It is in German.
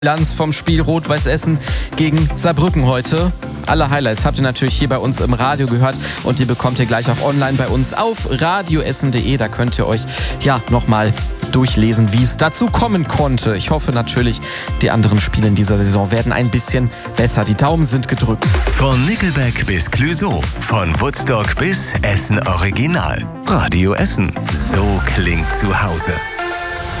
Bilanz vom Spiel Rot-Weiß Essen gegen Saarbrücken heute. Alle Highlights habt ihr natürlich hier bei uns im Radio gehört und die bekommt ihr gleich auch online bei uns auf radioessen.de. Da könnt ihr euch nochmal durchlesen, wie es dazu kommen konnte. Ich hoffe natürlich, die anderen Spiele in dieser Saison werden ein bisschen besser. Die Daumen sind gedrückt. Von Nickelback bis Clouseau, von Woodstock bis Essen Original. Radio Essen. So klingt zu Hause.